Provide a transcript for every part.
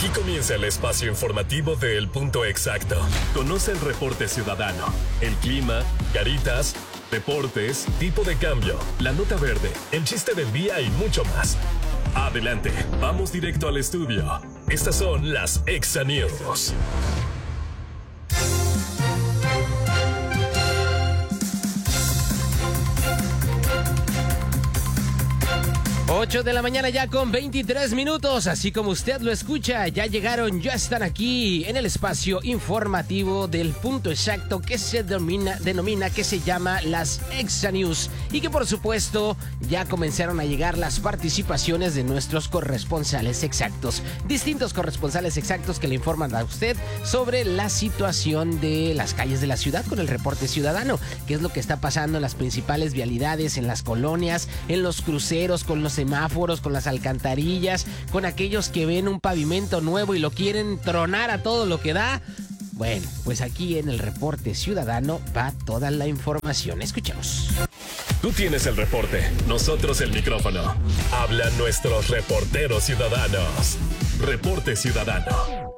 Aquí comienza el espacio informativo de El Punto Exacto. Conoce el reporte ciudadano, el clima, caritas, deportes, tipo de cambio, la nota verde, el chiste del día y mucho más. Adelante, vamos directo al estudio. Estas son las Exa News. 8 de la mañana ya con 23 minutos, así como usted lo escucha, ya llegaron, ya están aquí en el espacio informativo del Punto Exacto que se denomina, que se llama las Exa News y que por supuesto ya comenzaron a llegar las participaciones de nuestros corresponsales exactos, distintos corresponsales exactos que le informan a usted sobre la situación de las calles de la ciudad con el reporte ciudadano, qué es lo que está pasando en las principales vialidades, en las colonias, en los cruceros, con los semáforos, con las alcantarillas, con aquellos que ven un pavimento nuevo y lo quieren tronar a todo lo que da. Bueno, pues aquí en el reporte ciudadano va toda la información. Escuchemos. Tú tienes el reporte, nosotros el micrófono. Hablan nuestros reporteros ciudadanos. Reporte ciudadano.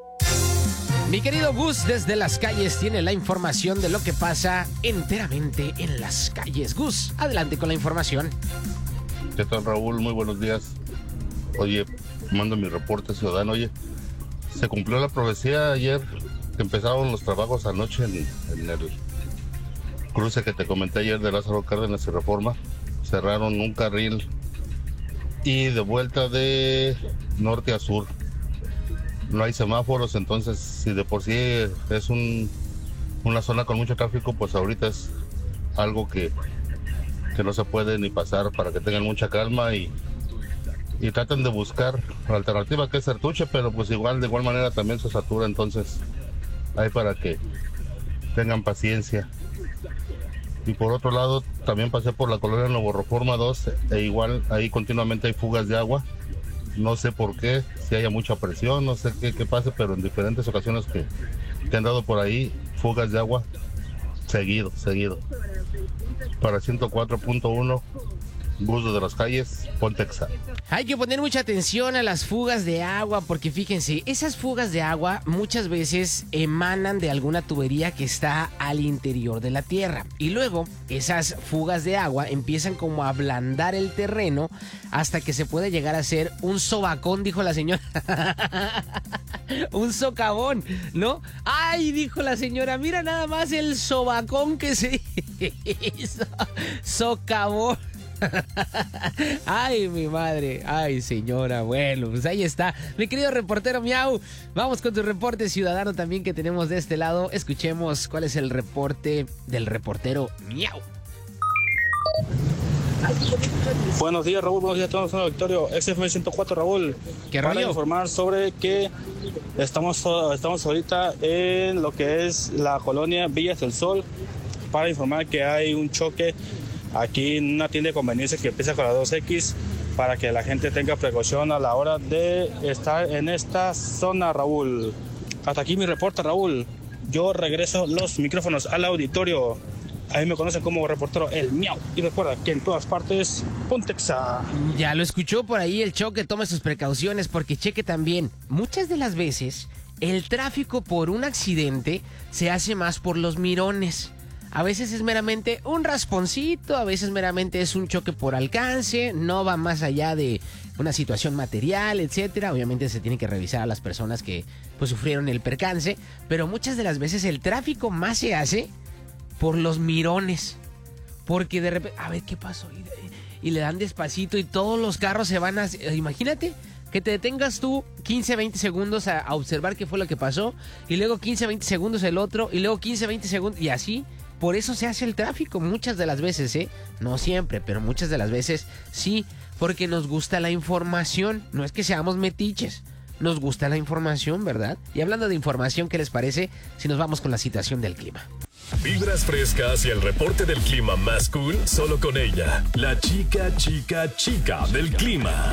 Mi querido Gus desde las calles tiene la información de lo que pasa enteramente en las calles. Gus, adelante con la información. ¿Qué tal, Raúl? Muy buenos días. Oye, mando mi reporte ciudadano. Oye, se cumplió la profecía ayer que empezaron los trabajos anoche en el cruce que te comenté ayer de Lázaro Cárdenas y Reforma. Cerraron un carril y de vuelta de norte a sur. No hay semáforos, entonces si de por sí es una zona con mucho tráfico, pues ahorita es algo que no se puede ni pasar, para que tengan mucha calma y traten de buscar la alternativa que es Sertuche, pero pues de igual manera también se satura, entonces hay para que tengan paciencia. Y por otro lado, también pasé por la colonia Nuevo Reforma 2 e igual ahí continuamente hay fugas de agua. No sé por qué, si haya mucha presión, no sé qué pase, pero en diferentes ocasiones que han dado por ahí fugas de agua seguido. Para 104.1, Gus de las calles, Ponte Exa. Hay que poner mucha atención a las fugas de agua porque fíjense, esas fugas de agua muchas veces emanan de alguna tubería que está al interior de la tierra y luego esas fugas de agua empiezan como a ablandar el terreno hasta que se puede llegar a ser un sobacón, dijo la señora. Un socavón, ¿no? ¡Ay! Dijo la señora, mira nada más el sobacón que se hizo. Socavón. Ay, mi madre. Ay, señora. Bueno, pues ahí está. Mi querido reportero Miau. Vamos con tu reporte ciudadano también que tenemos de este lado. Escuchemos cuál es el reporte del reportero Miau. Buenos días, Raúl. Buenos días a todos. Soy Victorio, XFM 104, Raúl. ¿Qué rollo? Para informar sobre que estamos ahorita en lo que es la colonia Villas del Sol. Para informar que hay un choque aquí en una tienda de conveniencia que empieza con la 2X, para que la gente tenga precaución a la hora de estar en esta zona, Raúl. Hasta aquí mi reporte, Raúl. Yo regreso los micrófonos al auditorio. Ahí me conocen como reportero El Miau. Y recuerda que en todas partes, Ponte Exa. Ya lo escuchó por ahí el choque, tome sus precauciones porque cheque también. Muchas de las veces el tráfico por un accidente se hace más por los mirones. A veces es meramente un rasponcito, a veces meramente es un choque por alcance, no va más allá de una situación material, etcétera. Obviamente se tiene que revisar a las personas que pues sufrieron el percance, pero muchas de las veces el tráfico más se hace por los mirones, porque de repente, a ver qué pasó, y le dan despacito y todos los carros se van a... Imagínate que te detengas tú 15, 20 segundos a observar qué fue lo que pasó, y luego 15, 20 segundos el otro, y luego 15, 20 segundos, y así. Por eso se hace el tráfico muchas de las veces, no siempre, pero muchas de las veces sí, porque nos gusta la información, no es que seamos metiches. Nos gusta la información, ¿verdad? Y hablando de información, ¿qué les parece si nos vamos con la situación del clima? Vibras frescas y el reporte del clima más cool solo con ella. La chica del clima.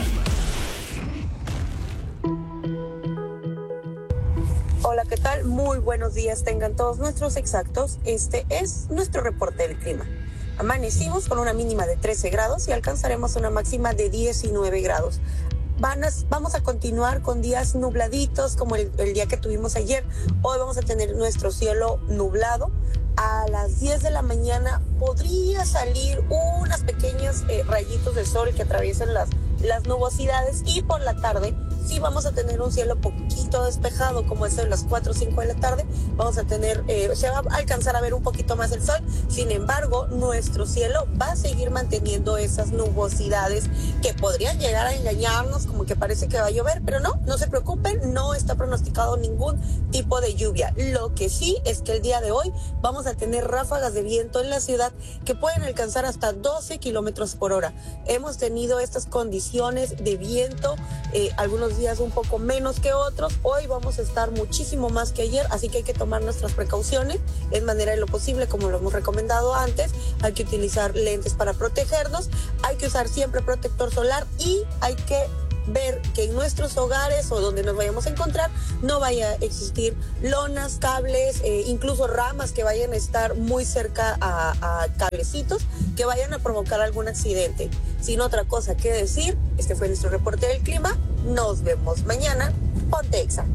Hola, ¿qué tal? Muy buenos días tengan todos nuestros exactos. Este es nuestro reporte del clima. Amanecimos con una mínima de 13 grados y alcanzaremos una máxima de 19 grados. vamos a continuar con días nubladitos como el día que tuvimos ayer. Hoy vamos a tener nuestro cielo nublado. A las 10 de la mañana podría salir unas pequeñas rayitos de sol que atraviesan las nubosidades, y por la tarde sí vamos a tener un cielo poquito despejado, como eso de las 4 o 5 de la tarde. Vamos a tener, se va a alcanzar a ver un poquito más el sol. Sin embargo, nuestro cielo va a seguir manteniendo esas nubosidades que podrían llegar a engañarnos, como que parece que va a llover, pero no se preocupen, no está pronosticado ningún tipo de lluvia. Lo que sí es que el día de hoy vamos a tener ráfagas de viento en la ciudad que pueden alcanzar hasta 12 kilómetros por hora. Hemos tenido estas condiciones de viento, algunos días un poco menos que otros. Hoy vamos a estar muchísimo más que ayer, así que hay que tomar nuestras precauciones en manera de lo posible, como lo hemos recomendado antes. Hay que utilizar lentes para protegernos, hay que usar siempre protector solar, y hay que ver que en nuestros hogares o donde nos vayamos a encontrar no vaya a existir lonas, cables, incluso ramas que vayan a estar muy cerca a cablecitos que vayan a provocar algún accidente. Sin otra cosa que decir, este fue nuestro reporte del clima. Nos vemos mañana. Ponte Exa.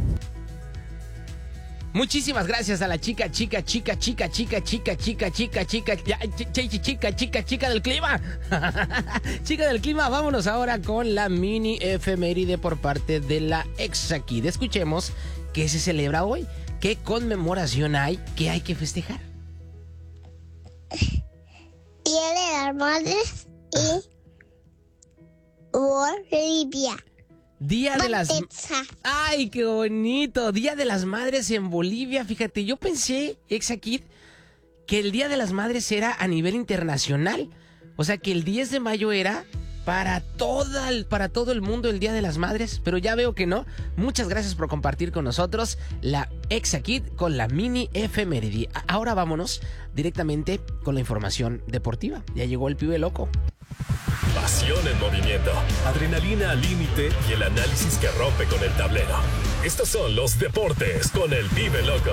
Muchísimas gracias a la chica del clima. Chica del clima, vámonos ahora con la mini efeméride por parte de la Exakid. Escuchemos qué se celebra hoy, qué conmemoración hay, qué hay que festejar. Día de las Madres y Bolivia. Día de las... Bontexa. ¡Ay, qué bonito! Día de las Madres en Bolivia. Fíjate, yo pensé, Exakid, que el Día de las Madres era a nivel internacional. O sea, que el 10 de mayo era para todo el mundo el Día de las Madres. Pero ya veo que no. Muchas gracias por compartir con nosotros la Exakid con la mini efeméride. Ahora vámonos directamente con la información deportiva. Ya llegó el pibe loco. Pasión en movimiento, adrenalina al límite y el análisis que rompe con el tablero. Estos son los deportes con el pibe loco.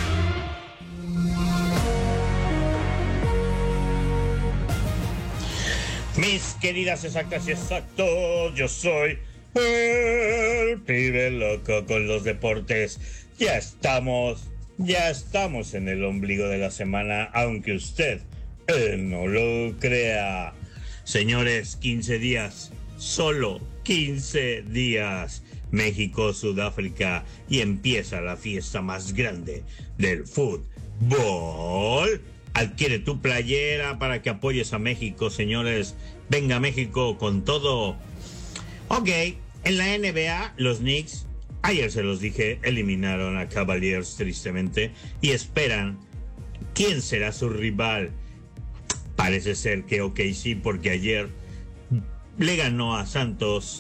Mis queridas exactas y exactos, yo soy el pibe loco con los deportes. Ya estamos en el ombligo de la semana, aunque usted no lo crea. Señores, 15 días, solo 15 días. México, Sudáfrica, y empieza la fiesta más grande del fútbol. Adquiere tu playera para que apoyes a México, señores. Venga México con todo. Ok, en la NBA, los Knicks, ayer se los dije, eliminaron a Cavaliers tristemente y esperan quién será su rival. Parece ser que OKC, porque ayer le ganó a Santos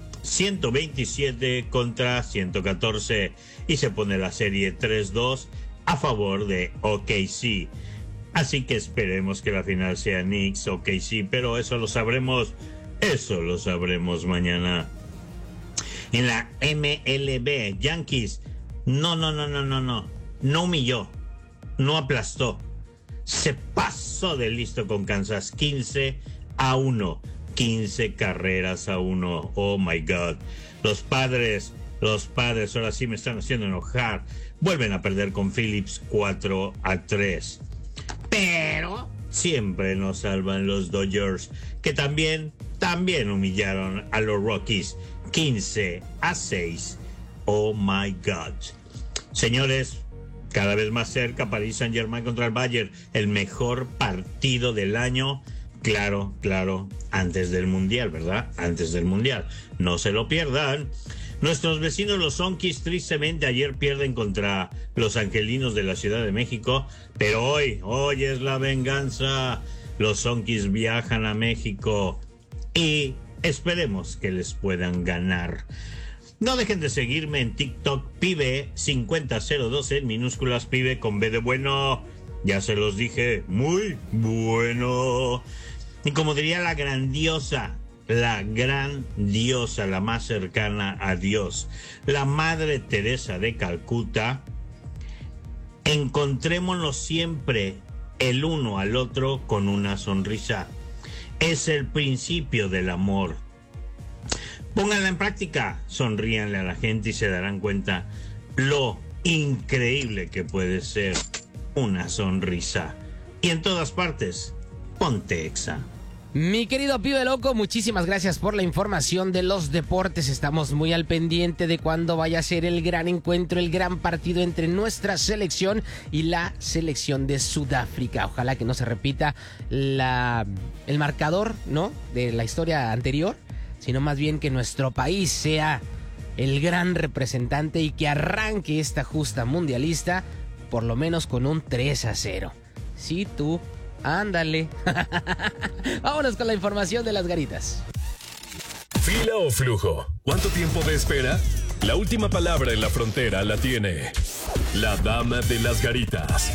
127 contra 114 y se pone la serie 3-2 a favor de OKC. Así que esperemos que la final sea Knicks OKC, pero eso lo sabremos mañana. En la MLB, Yankees no humilló, no aplastó. Se pasó de listo con Kansas 15-1. 15 carreras a 1. Oh my God. Los padres ahora sí me están haciendo enojar. Vuelven a perder con Phillips 4-3. Pero siempre nos salvan los Dodgers, que también humillaron a los Rockies 15-6. Oh my God. Señores, cada vez más cerca, Paris Saint-Germain contra el Bayern, el mejor partido del año. Claro, antes del Mundial, ¿verdad? Antes del Mundial. No se lo pierdan. Nuestros vecinos los Zonkis tristemente ayer pierden contra los Angelinos de la Ciudad de México, pero hoy es la venganza. Los Zonkis viajan a México y esperemos que les puedan ganar. No dejen de seguirme en TikTok, pibe50012, en minúsculas, pibe con B de bueno. Ya se los dije, muy bueno. Y como diría la grandiosa, la más cercana a Dios, la Madre Teresa de Calcuta, encontrémonos siempre el uno al otro con una sonrisa. Es el principio del amor. Pónganla en práctica, sonríanle a la gente y se darán cuenta lo increíble que puede ser una sonrisa. Y en todas partes, ponte Exa. Mi querido pibe loco, muchísimas gracias por la información de los deportes. Estamos muy al pendiente de cuándo vaya a ser el gran encuentro, el gran partido entre nuestra selección y la selección de Sudáfrica. Ojalá que no se repita el marcador, ¿no?, de la historia anterior, sino más bien que nuestro país sea el gran representante y que arranque esta justa mundialista por lo menos con un 3-0. Sí, tú, ándale. Vámonos con la información de las garitas. ¿Fila o flujo? ¿Cuánto tiempo de espera? La última palabra en la frontera la tiene la dama de las garitas.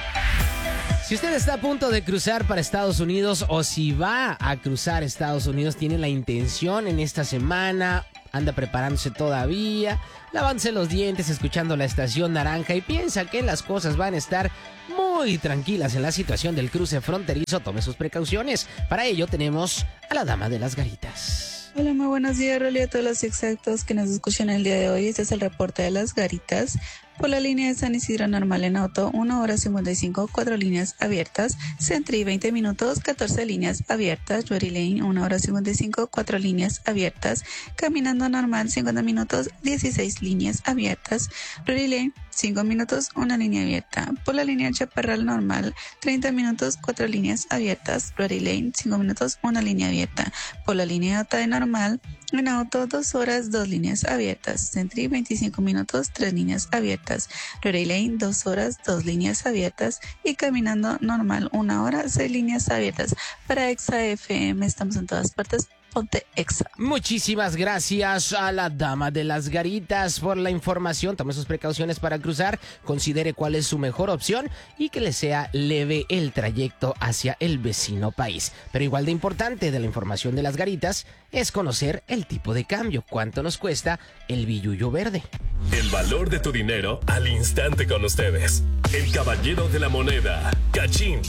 Si usted está a punto de cruzar para Estados Unidos o si va a cruzar Estados Unidos, tiene la intención en esta semana, anda preparándose todavía, lavándose los dientes, escuchando la estación naranja y piensa que las cosas van a estar muy tranquilas en la situación del cruce fronterizo, tome sus precauciones. Para ello tenemos a la dama de las garitas. Hola, muy buenos días, Rolly, a todos los exactos que nos escuchan el día de hoy. Este es el reporte de las garitas. Por la línea de San Isidro normal en auto, 1 hora 55, 4 líneas abiertas. Sentry, 20 minutos, 14 líneas abiertas. Drury Lane, 1 hora 55, 4 líneas abiertas. Caminando normal, 50 minutos, 16 líneas abiertas. Drury Lane, 5 minutos, 1 línea abierta. Por la línea Chaparral normal, 30 minutos, 4 líneas abiertas. Drury Lane, 5 minutos, 1 línea abierta. Por la línea Otay normal, en auto, 2 horas, 2 líneas abiertas. Sentry, 25 minutos, 3 líneas abiertas. Drury Lane, 2 horas, 2 líneas abiertas. Y caminando normal, 1 hora, 6 líneas abiertas. Para Exa FM, estamos en todas partes. Ponte Exa. Muchísimas gracias a la dama de las garitas por la información. Tome sus precauciones para cruzar, considere cuál es su mejor opción y que le sea leve el trayecto hacia el vecino país. Pero igual de importante de la información de las garitas es conocer el tipo de cambio, cuánto nos cuesta el billullo verde. El valor de tu dinero al instante con ustedes. El caballero de la moneda, Cachín.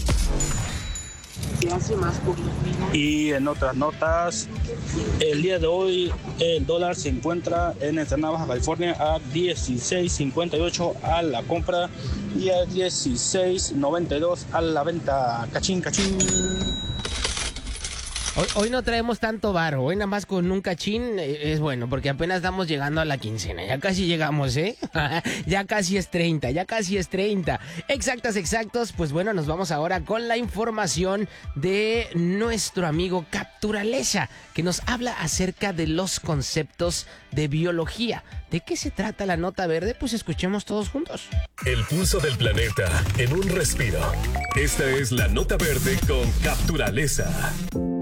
Y en otras notas, el día de hoy el dólar se encuentra en Ensenada, Baja California a 16.58 a la compra y a 16.92 a la venta. Cachín, cachín. Hoy no traemos tanto varo, hoy nada más con un cachín es bueno, porque apenas estamos llegando a la quincena, ya casi llegamos, ya casi es 30, Exactos, pues bueno, nos vamos ahora con la información de nuestro amigo Capturaleza, que nos habla acerca de los conceptos de biología. ¿De qué se trata la nota verde? Pues escuchemos todos juntos. El pulso del planeta en un respiro. Esta es la nota verde con Capturaleza.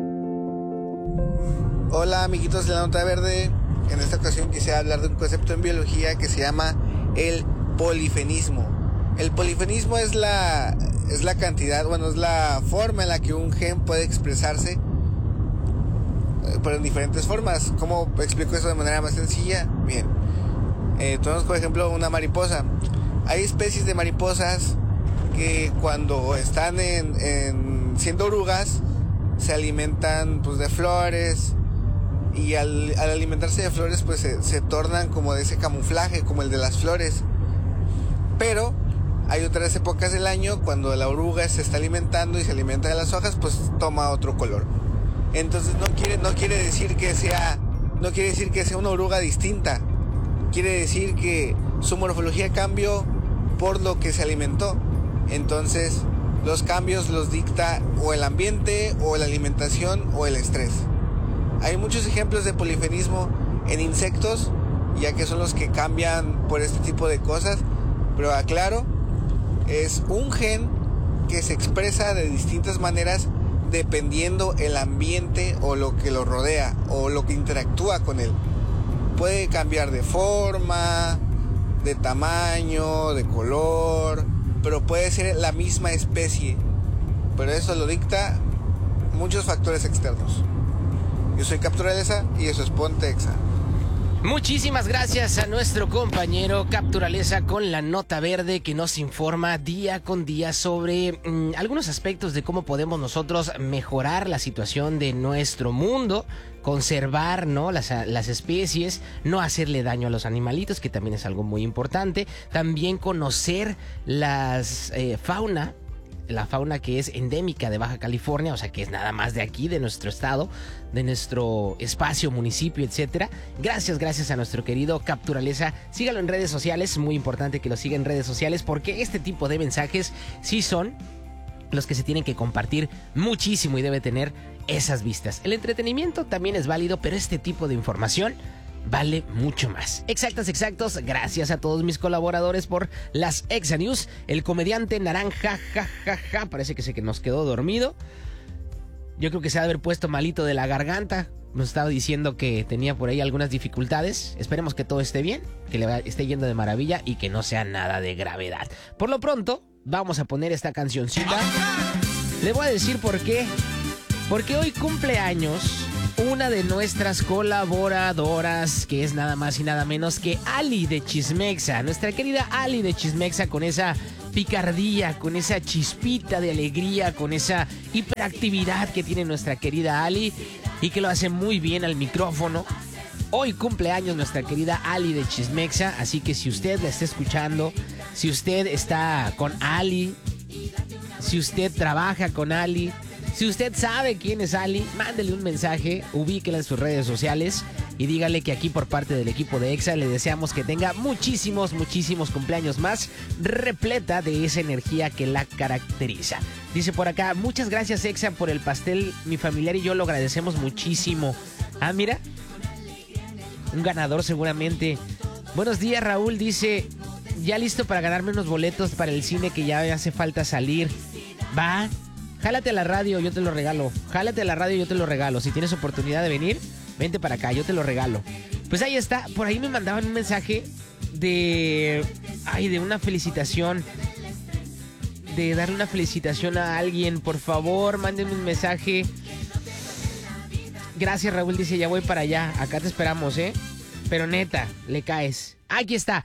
Hola amiguitos de la nota verde, en esta ocasión quisiera hablar de un concepto en biología que se llama el polifenismo. El polifenismo es la cantidad, es la forma en la que un gen puede expresarse, pero en diferentes formas. ¿Cómo explico eso de manera más sencilla? Bien, tenemos por ejemplo una mariposa. Hay especies de mariposas que cuando están siendo orugas se alimentan pues de flores, y al alimentarse de flores pues se tornan como de ese camuflaje, como el de las flores. Pero hay otras épocas del año cuando la oruga se está alimentando y se alimenta de las hojas, pues toma otro color. Entonces no quiere decir que sea una oruga distinta. Quiere decir que su morfología cambió por lo que se alimentó. Entonces los cambios los dicta o el ambiente, o la alimentación, o el estrés. Hay muchos ejemplos de polifenismo en insectos, ya que son los que cambian por este tipo de cosas. Pero aclaro, es un gen que se expresa de distintas maneras dependiendo el ambiente o lo que lo rodea o lo que interactúa con él. Puede cambiar de forma, de tamaño, de color, pero puede ser la misma especie. Pero eso lo dicta muchos factores externos. Yo soy Capturaleza y eso es Ponte Exa. Muchísimas gracias a nuestro compañero Capturaleza con la nota verde que nos informa día con día sobre algunos aspectos de cómo podemos nosotros mejorar la situación de nuestro mundo, conservar, ¿no?, las especies, no hacerle daño a los animalitos, que también es algo muy importante. También conocer la fauna que es endémica de Baja California, o sea, que es nada más de aquí, de nuestro estado, de nuestro espacio, municipio, etcétera. Gracias a nuestro querido Capturaleza. Sígalo en redes sociales, muy importante que lo siga en redes sociales, porque este tipo de mensajes sí son los que se tienen que compartir muchísimo y debe tener esas vistas. El entretenimiento también es válido, pero este tipo de información vale mucho más. Exactos. Gracias a todos mis colaboradores por las Exa News. El comediante Naranja, parece que se nos quedó dormido. Yo creo que se ha de haber puesto malito de la garganta. Nos estaba diciendo que tenía por ahí algunas dificultades. Esperemos que todo esté bien, que esté yendo de maravilla y que no sea nada de gravedad. Por lo pronto, vamos a poner esta cancioncita. Le voy a decir por qué. Porque hoy cumple años una de nuestras colaboradoras, que es nada más y nada menos que Ali de Chismexa. Nuestra querida Ali de Chismexa, con esa picardía, con esa chispita de alegría, con esa hiperactividad que tiene nuestra querida Ali y que lo hace muy bien al micrófono. Hoy cumple años nuestra querida Ali de Chismexa, así que si usted la está escuchando, si usted está con Ali, si usted trabaja con Ali, si usted sabe quién es Ali, mándele un mensaje, ubíquela en sus redes sociales y dígale que aquí por parte del equipo de Exa le deseamos que tenga muchísimos cumpleaños más, repleta de esa energía que la caracteriza. Dice por acá, muchas gracias Exa por el pastel, mi familiar y yo lo agradecemos muchísimo. Ah, mira, un ganador seguramente. Buenos días Raúl, dice, ya listo para ganarme unos boletos para el cine que ya me hace falta salir. Va. Jálate a la radio, yo te lo regalo. Si tienes oportunidad de venir, vente para acá, yo te lo regalo. Pues ahí está, por ahí me mandaban un mensaje de una felicitación. De darle una felicitación a alguien. Por favor, mándenme un mensaje. Gracias, Raúl, dice, ya voy para allá. Acá te esperamos, ¿eh? Pero neta, le caes. Aquí está.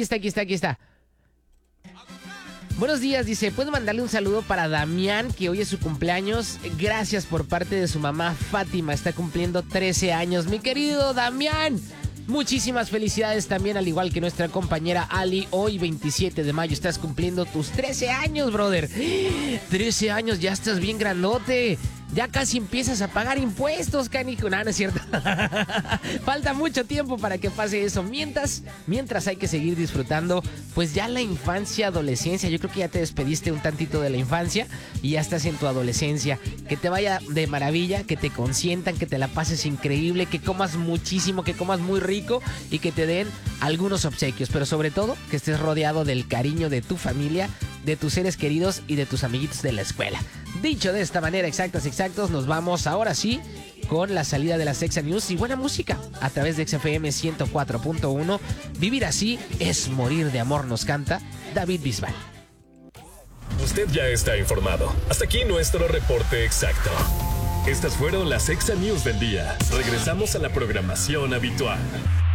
Buenos días, dice, ¿puedo mandarle un saludo para Damián, que hoy es su cumpleaños? Gracias por parte de su mamá Fátima, está cumpliendo 13 años. Mi querido Damián, muchísimas felicidades también, al igual que nuestra compañera Ali. Hoy, 27 de mayo, estás cumpliendo tus 13 años, brother. 13 años, ya estás bien grandote. Ya casi empiezas a pagar impuestos, canijo. No, no es cierto. Falta mucho tiempo para que pase eso. Mientras hay que seguir disfrutando, pues ya la infancia, adolescencia. Yo creo que ya te despediste un tantito de la infancia y ya estás en tu adolescencia. Que te vaya de maravilla, que te consientan, que te la pases increíble, que comas muchísimo, que comas muy rico y que te den algunos obsequios. Pero sobre todo, que estés rodeado del cariño de tu familia, de tus seres queridos y de tus amiguitos de la escuela. Dicho de esta manera, exactos, nos vamos ahora sí con la salida de las Exa News y buena música a través de XFM 104.1. Vivir así es morir de amor, nos canta David Bisbal. Usted ya está informado. Hasta aquí nuestro reporte exacto. Estas fueron las Exa News del día. Regresamos a la programación habitual.